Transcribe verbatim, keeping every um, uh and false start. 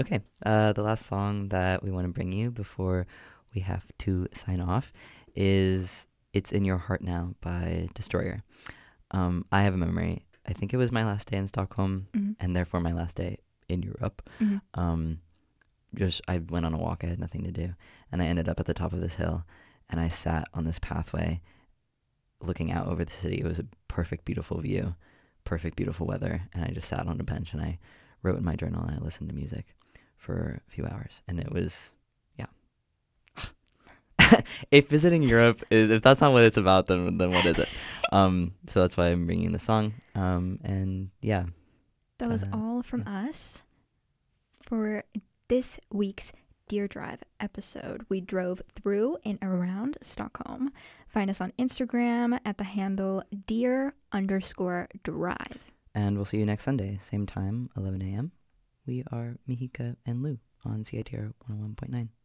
Okay, uh, the last song that we want to bring you before we have to sign off is It's in Your Heart Now by Destroyer. Um, I have a memory. I think it was my last day in Stockholm Mhm. and therefore my last day in Europe. Mhm. Um, just I went on a walk. I had nothing to do, and I ended up at the top of this hill, and I sat on this pathway, looking out over the city. It was a perfect, beautiful view, perfect, beautiful weather, and I just sat on a bench and I wrote in my journal and I listened to music for a few hours, and it was, yeah. If visiting Europe is, if that's not what it's about, then then what is it? Um, so that's why I'm bringing the song. Um, and yeah, That was uh, all from yeah. us for this week's Deer Drive episode. We drove through and around Stockholm. Find us on Instagram at the handle deer underscore drive. And we'll see you next Sunday, same time, eleven a.m. We are Mihika and Lou on C I T R one oh one point nine.